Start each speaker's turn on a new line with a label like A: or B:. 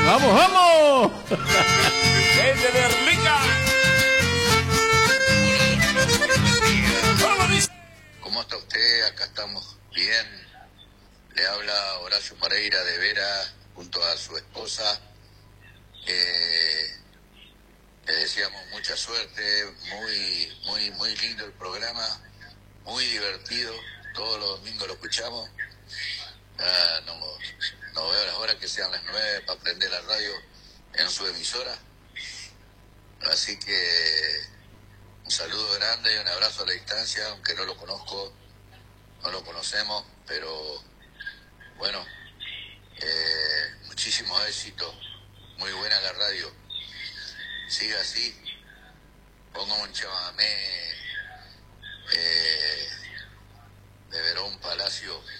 A: ¡Vamos, vamos!
B: ¡Desde Berlica!
C: ¿Cómo está usted? Acá estamos bien. Le habla Horacio Moreira de Vera junto a su esposa. Le deseamos mucha suerte, muy lindo el programa, muy divertido. Todos los domingos lo escuchamos. No veo las horas que sean las 9 para prender la radio en su emisora. Así que un saludo grande y un abrazo a la distancia, aunque no lo conozco, no lo conocemos, pero bueno, muchísimo éxito, muy buena la radio, siga así, ponga un chamamé de Verón Palacio